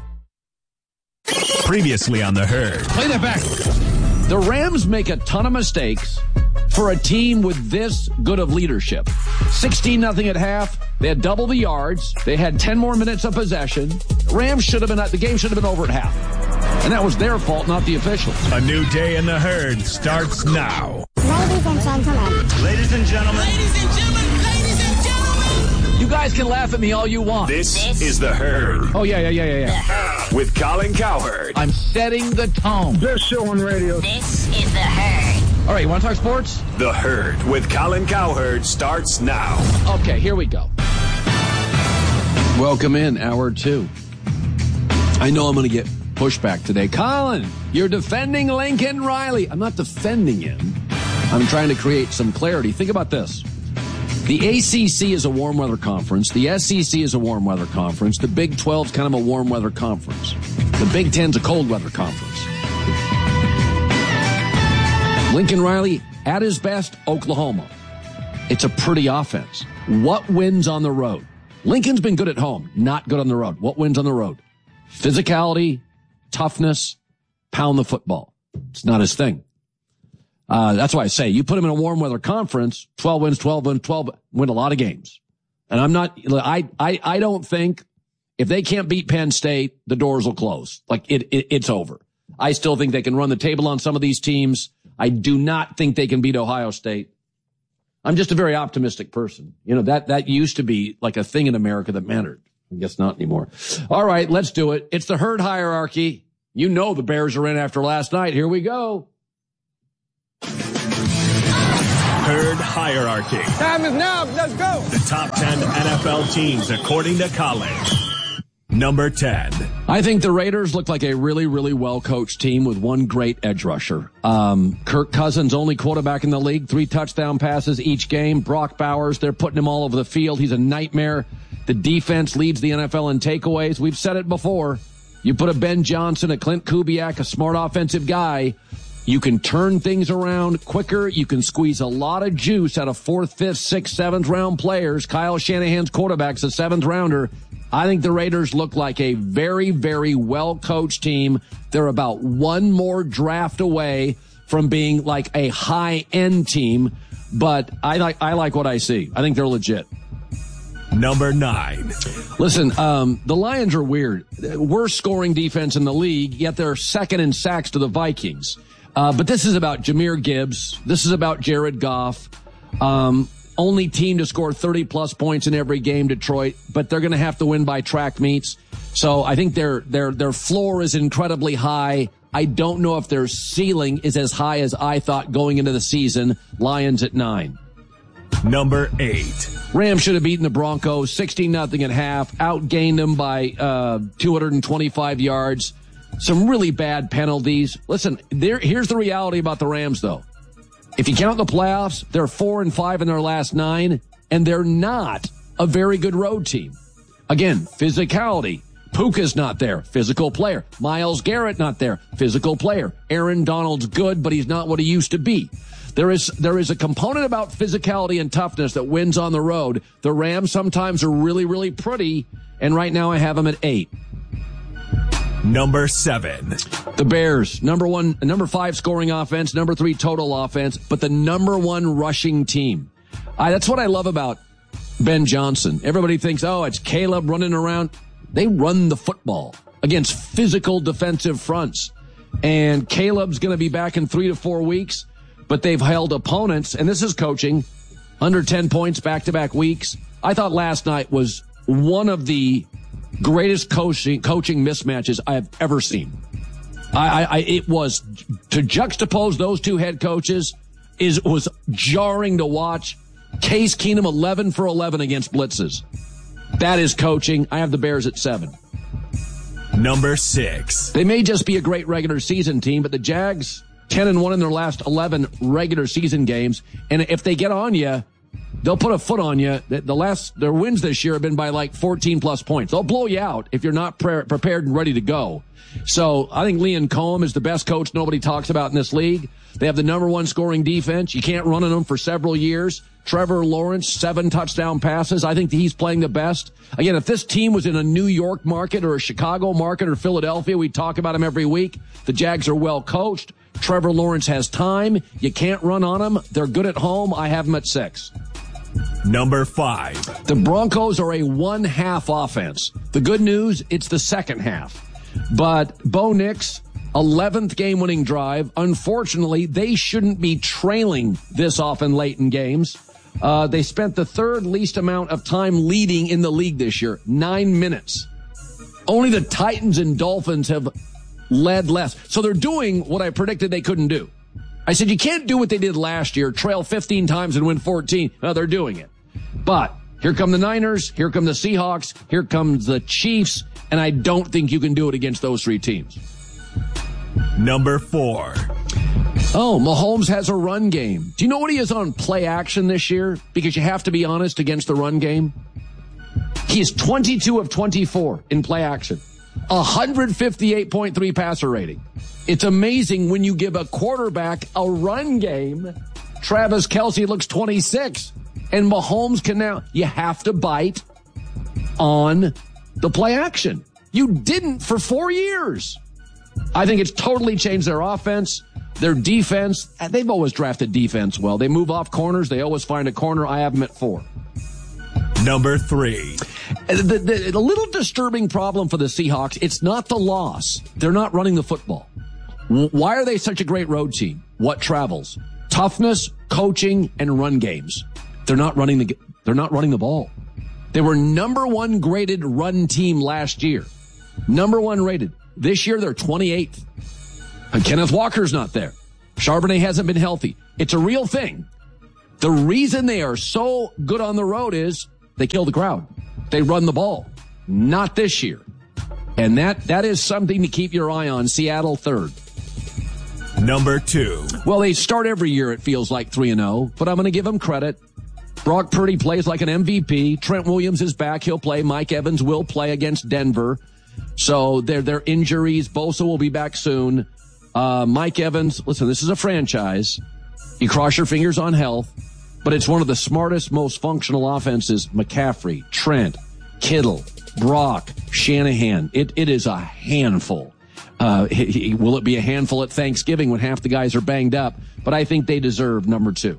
C: Previously on The Herd.
A: Play that back. The Rams make a ton of mistakes for a team with this good of leadership. 16-0 at half. They had double the yards. They had 10 more minutes of possession. The game should have been over at half. And that was their fault, not the officials.
C: A new day in The Herd starts now.
Z: Ladies and gentlemen.
C: Ladies and gentlemen.
Z: Ladies and gentlemen. Ladies and gentlemen.
A: You guys can laugh at me all you want.
C: This is The Herd.
A: Oh, yeah.
C: With Colin Cowherd.
A: I'm setting the tone.
Z: Best show on radio. This is The Herd.
A: All right, you want to talk sports?
C: The Herd with Colin Cowherd starts now.
A: Okay, here we go. Welcome in, hour 2. I know I'm going to get pushback today. Colin, you're defending Lincoln Riley. I'm not defending him. I'm trying to create some clarity. Think about this. The ACC is a warm weather conference. The SEC is a warm weather conference. The Big 12 is kind of a warm weather conference. The Big 10's a cold weather conference. Lincoln Riley, at his best, Oklahoma. It's a pretty offense. What wins on the road? Lincoln's been good at home, not good on the road. What wins on the road? Physicality, toughness, pound the football. It's not his thing. That's why I say you put him in a warm weather conference, 12 wins, win a lot of games. And I don't think if they can't beat Penn State, the doors will close. Like it's over. I still think they can run the table on some of these teams. I do not think they can beat Ohio State. I'm just a very optimistic person. You know, that used to be like a thing in America that mattered. I guess not anymore. All right, let's do it. It's the herd hierarchy. You know the Bears are in after last night. Here we go.
C: Herd hierarchy.
Z: Time is now. Let's go.
C: The top 10 NFL teams according to college. Number 10.
A: I think the Raiders look like a really, really well-coached team with one great edge rusher. Kirk Cousins, only quarterback in the league, 3 touchdown passes each game. Brock Bowers, they're putting him all over the field. He's a nightmare. The defense leads the NFL in takeaways. We've said it before. You put a Ben Johnson, a Clint Kubiak, a smart offensive guy, you can turn things around quicker. You can squeeze a lot of juice out of 4th, 5th, 6th, 7th round players. Kyle Shanahan's quarterback's a 7th rounder. I think the Raiders look like a very, very well-coached team. They're about one more draft away from being like a high-end team, but I like what I see. I think they're legit.
C: Number 9.
A: Listen, the Lions are weird. Worst scoring defense in the league, yet they're second in sacks to the Vikings. But this is about Jahmyr Gibbs. This is about Jared Goff. Only team to score 30-plus points in every game, Detroit, but they're going to have to win by track meets. So I think their floor is incredibly high. I don't know if their ceiling is as high as I thought going into the season. Lions at 9.
C: Number 8.
A: Rams should have beaten the Broncos 16-0 at half, outgained them by 225 yards. Some really bad penalties. Listen, here's the reality about the Rams, though. If you count the playoffs, they're 4-5 in their last 9, and they're not a very good road team. Again, physicality. Puka's not there. Physical player. Myles Garrett not there. Physical player. Aaron Donald's good, but he's not what he used to be. There is a component about physicality and toughness that wins on the road. The Rams sometimes are really, really pretty, and right now I have them at 8.
C: Number 7.
A: The Bears, number 5 scoring offense, number 3 total offense, but the number 1 rushing team. That's what I love about Ben Johnson. Everybody thinks, it's Caleb running around. They run the football against physical defensive fronts. And Caleb's going to be back in 3 to 4 weeks, but they've held opponents, and this is coaching, under 10 points back-to-back weeks. I thought last night was one of the greatest coaching mismatches I have ever seen. It was, to juxtapose those two head coaches was jarring to watch. Case Keenum 11 for 11 against blitzes. That is coaching. I have the Bears at 7.
C: Number 6.
A: They may just be a great regular season team, but the Jags 10-1 in their last 11 regular season games. And if they get on you, they'll put a foot on you. Their wins this year have been by like 14-plus points. They'll blow you out if you're not prepared and ready to go. So I think Liam Cohen is the best coach nobody talks about in this league. They have the number 1 scoring defense. You can't run on them for several years. Trevor Lawrence, 7 touchdown passes. I think he's playing the best. Again, if this team was in a New York market or a Chicago market or Philadelphia, we'd talk about them every week. The Jags are well coached. Trevor Lawrence has time. You can't run on them. They're good at home. I have them at 6.
C: Number 5.
A: The Broncos are a one-half offense. The good news, it's the second half. But Bo Nix, 11th game-winning drive. Unfortunately, they shouldn't be trailing this often late in games. They spent the 3rd least amount of time leading in the league this year, 9 minutes. Only the Titans and Dolphins have led less. So they're doing what I predicted they couldn't do. I said, you can't do what they did last year, trail 15 times and win 14. No, they're doing it. But here come the Niners, here come the Seahawks, here comes the Chiefs, and I don't think you can do it against those 3 teams.
C: Number 4.
A: Mahomes has a run game. Do you know what he is on play action this year? Because you have to be honest against the run game. He is 22 of 24 in play action. 158.3 passer rating. It's amazing when you give a quarterback a run game. Travis Kelce looks 26. And Mahomes can now, you have to bite on the play action. You didn't for 4 years. I think it's totally changed their offense, their defense. They've always drafted defense well. They move off corners. They always find a corner. I have them at 4.
C: Number 3.
A: The little disturbing problem for the Seahawks, it's not the loss. They're not running the football. Why are they such a great road team? What travels? Toughness, coaching, and run games. they're not running the ball. They were number 1 graded run team last year. Number 1 rated. This year, they're 28th. And Kenneth Walker's not there. Charbonnet hasn't been healthy. It's a real thing. The reason they are so good on the road is they kill the crowd. They run the ball. Not this year. And that is something to keep your eye on. Seattle 3rd.
C: Number 2.
A: Well, they start every year, it feels like 3-0, but I'm going to give them credit. Brock Purdy plays like an MVP. Trent Williams is back. He'll play. Mike Evans will play against Denver. So their injuries. Bosa will be back soon. Mike Evans, listen, this is a franchise. You cross your fingers on health, but it's one of the smartest, most functional offenses. McCaffrey, Trent, Kittle, Brock, Shanahan. It is a handful. Will it be a handful at Thanksgiving when half the guys are banged up? But I think they deserve number 2.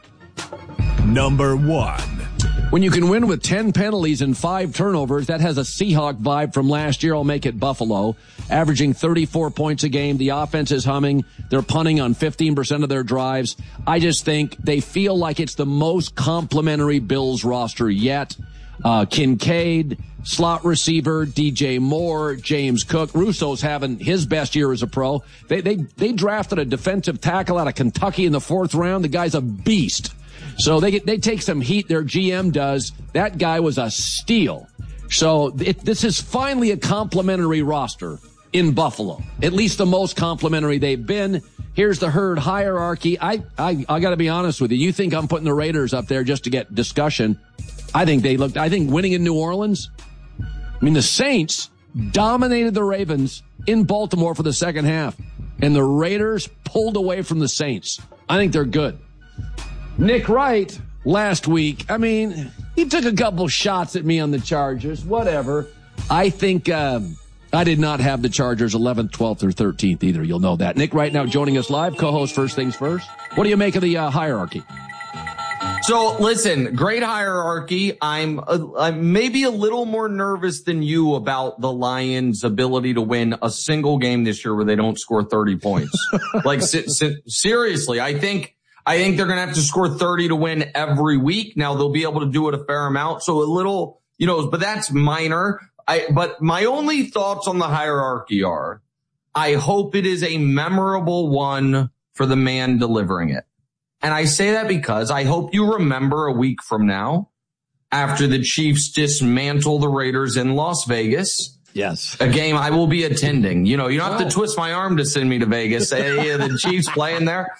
C: Number 1.
A: When you can win with 10 penalties and 5 turnovers, that has a Seahawk vibe from last year. I'll make it Buffalo, averaging 34 points a game. The offense is humming. They're punting on 15% of their drives. I just think they feel like it's the most complimentary Bills roster yet. Kincaid, slot receiver, DJ Moore, James Cook. Russo's having his best year as a pro. They drafted a defensive tackle out of Kentucky in the 4th round. The guy's a beast. So they take some heat. Their GM does. That guy was a steal. So this is finally a complimentary roster in Buffalo. At least the most complimentary they've been. Here's the herd hierarchy. I got to be honest with you. You think I'm putting the Raiders up there just to get discussion? I think winning in New Orleans. I mean, the Saints dominated the Ravens in Baltimore for the second half, and the Raiders pulled away from the Saints. I think they're good. Nick Wright last week, I mean, he took a couple shots at me on the Chargers, whatever. I think I did not have the Chargers 11th, 12th, or 13th either. You'll know that. Nick Wright now joining us live, co-host First Things First. What do you make of the hierarchy?
D: So listen, great hierarchy. I'm maybe a little more nervous than you about the Lions' ability to win a single game this year where they don't score 30 points. Like seriously, I think they're going to have to score 30 to win every week. Now they'll be able to do it a fair amount. So a little, but that's minor. But my only thoughts on the hierarchy are, I hope it is a memorable one for the man delivering it. And I say that because I hope you remember a week from now, after the Chiefs dismantle the Raiders in Las Vegas.
A: Yes.
D: A game I will be attending. You don't have to twist my arm to send me to Vegas. The Chiefs playing there.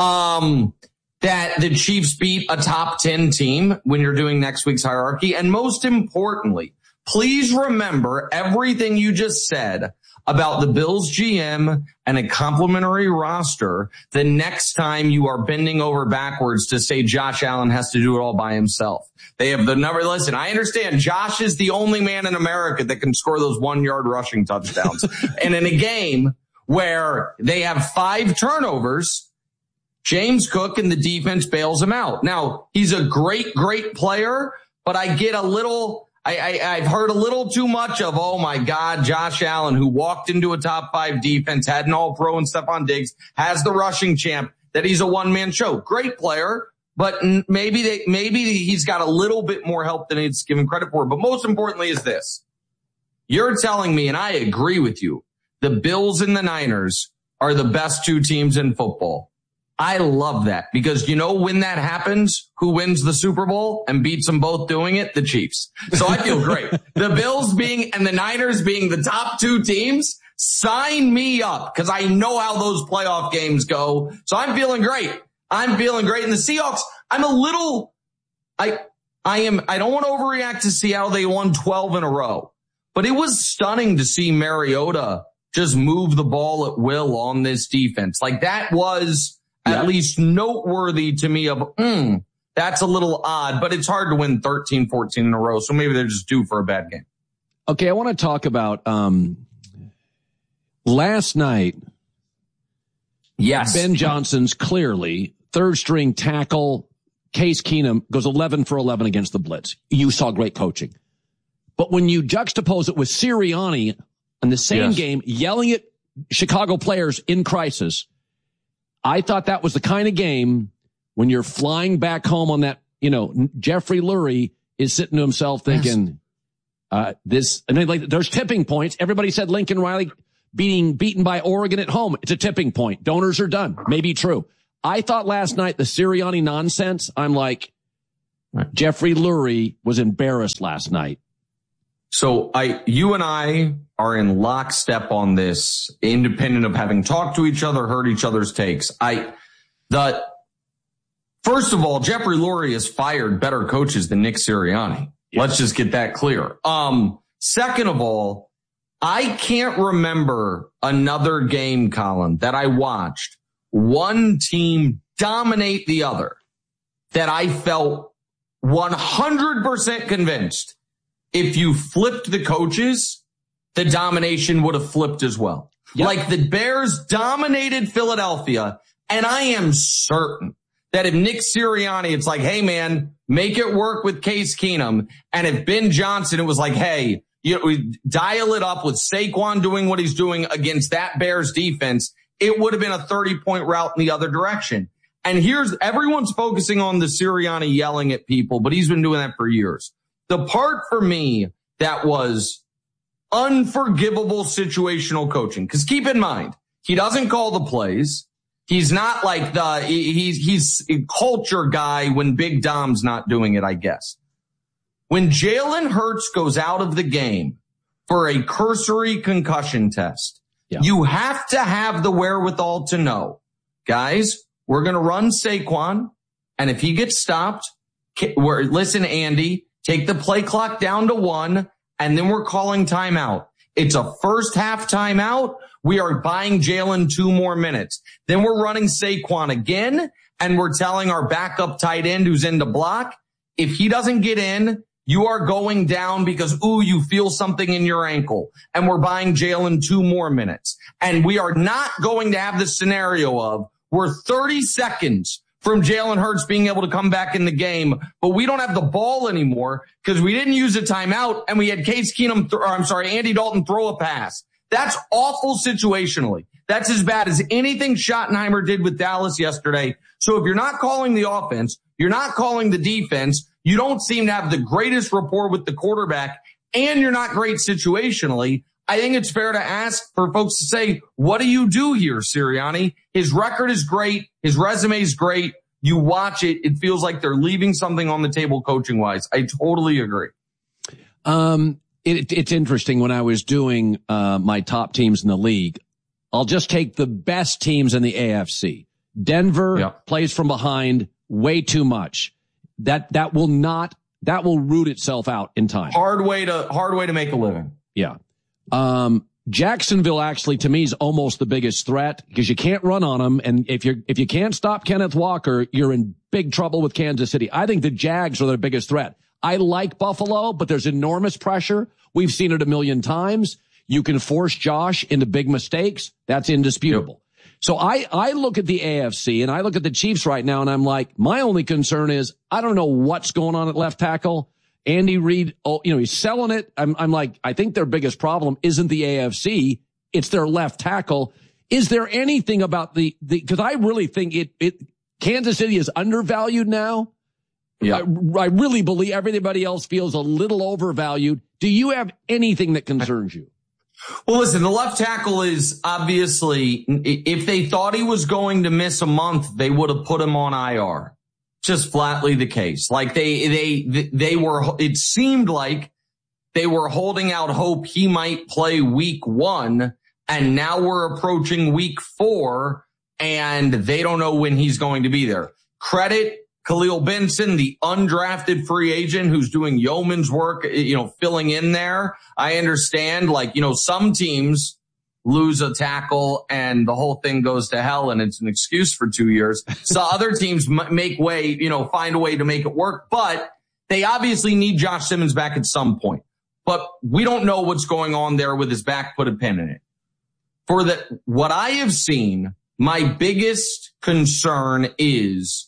D: That the Chiefs beat a top 10 team when you're doing next week's hierarchy. And most importantly, please remember everything you just said about the Bills GM and a complimentary roster the next time you are bending over backwards to say Josh Allen has to do it all by himself. They have the number. Listen, I understand Josh is the only man in America that can score those 1-yard rushing touchdowns. And in a game where they have 5 turnovers, James Cook and the defense bails him out. Now, he's a great, great player, but I get a little... I've heard a little too much of, oh my God, Josh Allen, who walked into a top 5 defense, had an all-pro and Stephon Diggs, has the rushing champ, that he's a one-man show. Great player, but maybe he's got a little bit more help than he's given credit for. But most importantly is this. You're telling me, and I agree with you, the Bills and the Niners are the best 2 teams in football. I love that because when that happens, who wins the Super Bowl and beats them both doing it? The Chiefs. So I feel great. The Bills and the Niners being the top 2 teams, sign me up because I know how those playoff games go. So I'm feeling great. And the Seahawks, I don't want to overreact to see how they won 12 in a row, but it was stunning to see Mariota just move the ball at will on this defense. Like that was at least noteworthy to me of, that's a little odd, but it's hard to win 13, 14 in a row. So maybe they're just due for a bad game.
A: Okay. I want to talk about, last night.
D: Yes.
A: Ben Johnson's clearly third string tackle. Case Keenum goes 11 for 11 against the blitz. You saw great coaching, but when you juxtapose it with Sirianni in the same game, yelling at Chicago players in crisis, I thought that was the kind of game when you're flying back home on that, Jeffrey Lurie is sitting to himself thinking, there's tipping points. Everybody said Lincoln Riley being beaten by Oregon at home. It's a tipping point. Donors are done. Maybe true. I thought last night the Sirianni nonsense, I'm like, Jeffrey Lurie was embarrassed last night.
D: So you and I are in lockstep on this, independent of having talked to each other, heard each other's takes. First of all, Jeffrey Lurie has fired better coaches than Nick Sirianni. Yes. Let's just get that clear. Second of all, I can't remember another game, Colin, that I watched one team dominate the other that I felt 100% convinced if you flipped the coaches, the domination would have flipped as well. Yep. Like the Bears dominated Philadelphia, and I am certain that if Nick Sirianni, it's like, hey, man, make it work with Case Keenum. And if Ben Johnson, it was like, hey, dial it up with Saquon doing what he's doing against that Bears defense, it would have been a 30-point route in the other direction. And everyone's focusing on the Sirianni yelling at people, but he's been doing that for years. The part for me that was unforgivable situational coaching, because keep in mind, he doesn't call the plays. He's not like he's a culture guy when Big Dom's not doing it, I guess. When Jalen Hurts goes out of the game for a cursory concussion test, you have to have the wherewithal to know, guys, we're going to run Saquon, and if he gets stopped, listen, Andy, take the play clock down to 1, and then we're calling timeout. It's a first half timeout. We are buying Jalen 2 more minutes. Then we're running Saquon again, and we're telling our backup tight end who's in the block, if he doesn't get in, you are going down because, you feel something in your ankle. And we're buying Jalen 2 more minutes. And we are not going to have the scenario of we're 30 seconds from Jalen Hurts being able to come back in the game, but we don't have the ball anymore because we didn't use a timeout and we had Andy Dalton throw a pass. That's awful situationally. That's as bad as anything Schottenheimer did with Dallas yesterday. So if you're not calling the offense, you're not calling the defense, you don't seem to have the greatest rapport with the quarterback, and you're not great situationally, I think it's fair to ask for folks to say, what do you do here, Sirianni? His record is great. His resume is great. You watch it, it feels like they're leaving something on the table coaching-wise. I totally agree.
A: It's interesting. When I was doing my top teams in the league, I'll just take the best teams in the AFC. Denver plays from behind way too much. That will root itself out in time.
D: Hard way to make a living.
A: Yeah. Jacksonville actually to me is almost the biggest threat because you can't run on them. And if you can't stop Kenneth Walker, you're in big trouble with Kansas City. I think the Jags are their biggest threat. I like Buffalo, but there's enormous pressure. We've seen it a million times. You can force Josh into big mistakes. That's indisputable. Yep. So I look at the AFC and I look at the Chiefs right now and I'm like, my only concern is I don't know what's going on at left tackle. Andy Reid, he's selling it. I'm like, I think their biggest problem isn't the AFC. It's their left tackle. Is there anything about because I really think Kansas City is undervalued now. Yeah. I really believe everybody else feels a little overvalued. Do you have anything that concerns you?
D: Well, listen, the left tackle is obviously, if they thought he was going to miss a month, they would have put him on IR. Just flatly the case. Like they were, it seemed like they were holding out hope he might play week 1, and now we're approaching week 4, and they don't know when he's going to be there. Credit Khalil Benson, the undrafted free agent who's doing yeoman's work, filling in there. I understand, some teams lose a tackle and the whole thing goes to hell and it's an excuse for 2 years. So other teams make way, find a way to make it work, but they obviously need Josh Simmons back at some point. But we don't know what's going on there with his back, put a pin in it. What I have seen, my biggest concern is,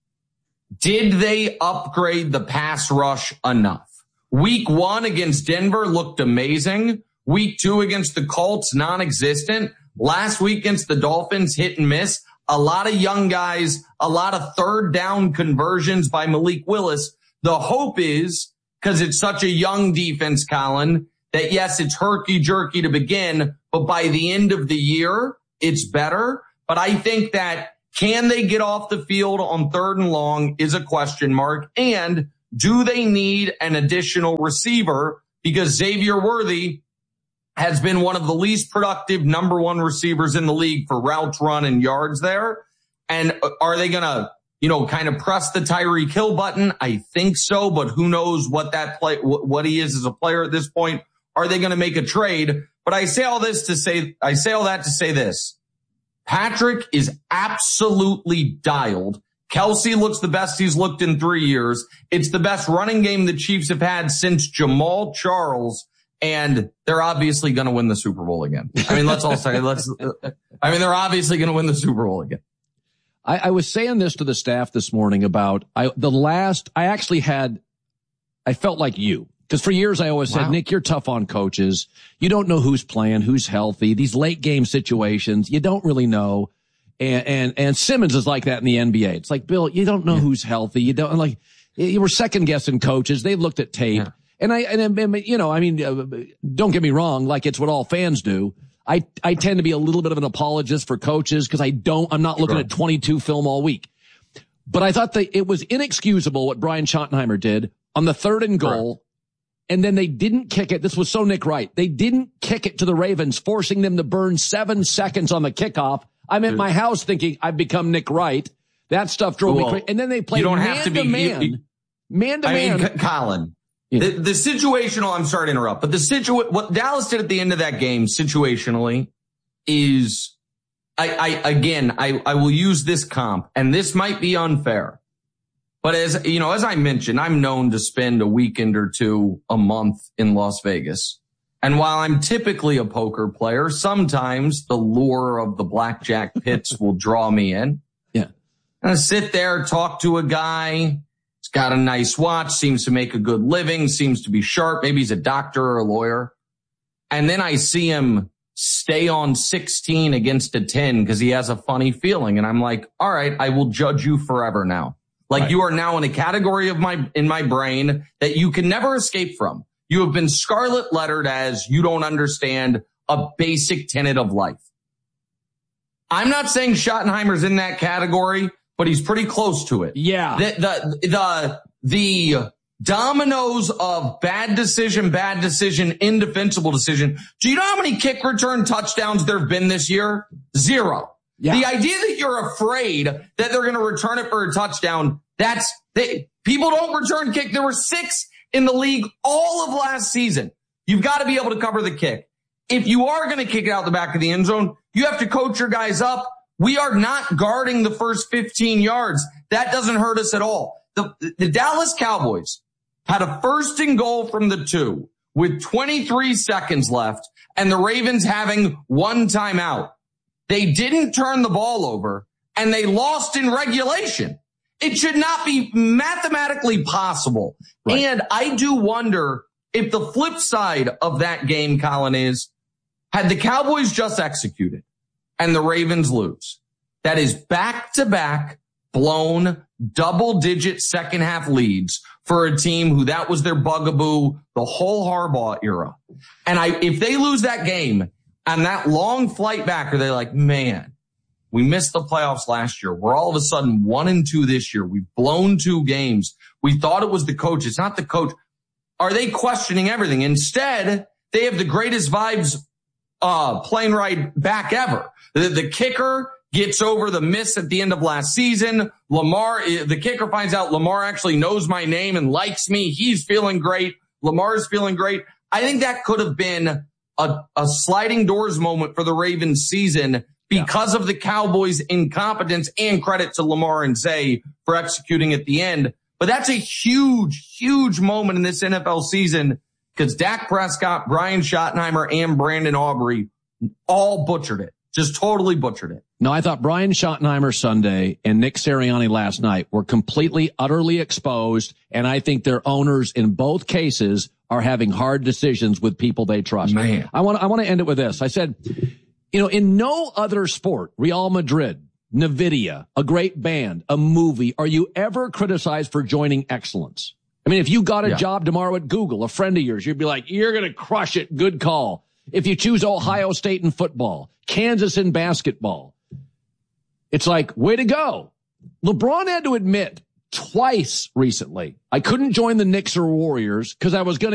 D: did they upgrade the pass rush enough? Week 1 against Denver looked amazing. Week 2 against the Colts, non-existent. Last week against the Dolphins, hit and miss. a lot of young guys, a lot of third down conversions by Malik Willis. The hope is, because it's such a young defense, Colin, that yes, it's herky-jerky to begin, but by the end of the year, it's better. But I think that can they get off the field on 3rd and long is a question mark. And do they need an additional receiver? Because Xavier Worthy has been one of the least productive number 1 receivers in the league for routes run and yards there. And are they going to, kind of press the Tyreek Hill button? I think so, but who knows what what he is as a player at this point. Are they going to make a trade? But I say all that to say this. Patrick is absolutely dialed. Kelsey looks the best he's looked in 3 years. It's the best running game the Chiefs have had since Jamal Charles. And they're obviously going to win the Super Bowl again. I mean, let's all say, they're obviously going to win the Super Bowl again.
A: I was saying this to the staff this morning about I felt like you. Because for years I always said, Nick, you're tough on coaches. You don't know who's playing, who's healthy. These late game situations, you don't really know. And Simmons is like that in the NBA. It's like, Bill, you don't know who's healthy. You were second guessing coaches. They've looked at tape. Yeah. Don't get me wrong. Like it's what all fans do. I tend to be a little bit of an apologist for coaches because I'm not looking at 22 film all week. But I thought that it was inexcusable what Brian Schottenheimer did on the 3rd and goal. And then they didn't kick it. This was so Nick Wright. They didn't kick it to the Ravens, forcing them to burn 7 seconds on the kickoff. I'm at my house thinking I've become Nick Wright. That stuff drove me crazy. And then they played man to man.
D: Colin, the situational, I'm sorry to interrupt, but what Dallas did at the end of that game situationally is, I will use this comp, and this might be unfair. But as I mentioned, I'm known to spend a weekend or two a month in Las Vegas. And while I'm typically a poker player, sometimes the lure of the blackjack pits will draw me in.
A: Yeah.
D: And I sit there, talk to a guy. He's got a nice watch, seems to make a good living, seems to be sharp. Maybe he's a doctor or a lawyer. And then I see him stay on 16 against a 10 because he has a funny feeling. And I'm like, all right, I will judge you forever now. Like you are now in a category in my brain that you can never escape from. You have been scarlet lettered as you don't understand a basic tenet of life. I'm not saying Schottenheimer's in that category, but he's pretty close to it.
A: Yeah.
D: The dominoes of bad decision, indefensible decision. Do you know how many kick return touchdowns there have been this year? 0. Yeah. The idea that you're afraid that they're going to return it for a touchdown, people don't return kick. There were 6 in the league all of last season. You've got to be able to cover the kick. If you are going to kick it out the back of the end zone, you have to coach your guys up. We are not guarding the first 15 yards. That doesn't hurt us at all. The Dallas Cowboys had a 1st and goal from the 2 with 23 seconds left and the Ravens having 1 timeout. They didn't turn the ball over, and they lost in regulation. It should not be mathematically possible. Right. And I do wonder if the flip side of that game, Colin, is had the Cowboys just executed and the Ravens lose, that is back-to-back blown double-digit second-half leads for a team who that was their bugaboo the whole Harbaugh era. And if they lose that game, on that long flight back, are they like, man, we missed the playoffs last year. We're all of a sudden 1-2 this year. We've blown 2 games. We thought it was the coach. It's not the coach. Are they questioning everything? Instead, they have the greatest vibes plane ride back ever. The kicker gets over the miss at the end of last season. The kicker finds out Lamar actually knows my name and likes me. He's feeling great. Lamar's feeling great. I think that could have been a sliding doors moment for the Ravens season because of the Cowboys' incompetence, and credit to Lamar and Zay for executing at the end. But that's a huge, huge moment in this NFL season because Dak Prescott, Brian Schottenheimer, and Brandon Aubrey all butchered it. Just totally butchered it.
A: No, I thought Brian Schottenheimer Sunday and Nick Sirianni last night were completely, utterly exposed, and I think their owners in both cases are having hard decisions with people they trust.
D: Man.
A: I want to end it with this. I said, in no other sport, Real Madrid NVIDIA, a great band, a movie, are you ever criticized for joining excellence? I mean, if you got a job tomorrow at Google, a friend of yours, you'd be like, you're going to crush it. Good call. If you choose Ohio State in football, Kansas in basketball, it's like, way to go. LeBron had to admit twice recently, I couldn't join the Knicks or Warriors because I was going to